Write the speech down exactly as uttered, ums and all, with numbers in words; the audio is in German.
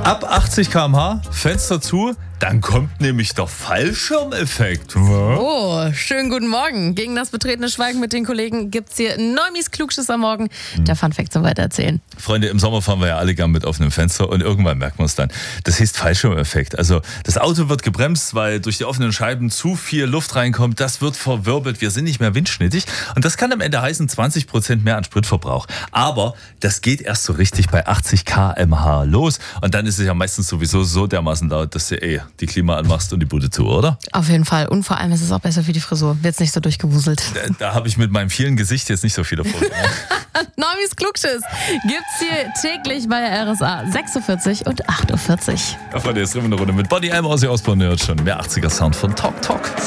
Ab achtzig Kilometer pro Stunde, Fenster zu, dann kommt nämlich der Fallschirmeffekt. Oh, schönen guten Morgen. Gegen das betretene Schweigen mit den Kollegen gibt's hier Neumis Klugschiss am Morgen. Der Funfact zum Weitererzählen. Freunde, im Sommer fahren wir ja alle gern mit offenem Fenster und irgendwann merkt man es dann. Das heißt Fallschirmeffekt. Also das Auto wird gebremst, weil durch die offenen Scheiben zu viel Luft reinkommt. Das wird verwirbelt. Wir sind nicht mehr windschnittig. Und das kann am Ende heißen zwanzig Prozent mehr an Spritverbrauch. Aber das geht erst so richtig bei achtzig Kilometer pro Stunde los. Und dann ist es ja meistens sowieso so dermaßen laut, dass du eh die Klima anmachst und die Bude zu, oder? Auf jeden Fall. Und vor allem ist es auch besser für die Frisur. Wird's nicht so durchgewuselt. Da, da habe ich mit meinem vielen Gesicht jetzt nicht so viel davon. Neumis Klugschiss gibt's hier täglich bei der R S A sechs Uhr vierzig und acht Uhr vierzig. Ja, Freunde, jetzt drüben eine Runde mit Bonnie M. aus der Ausbau hört schon. Mehr achtziger Sound von Talk Talk.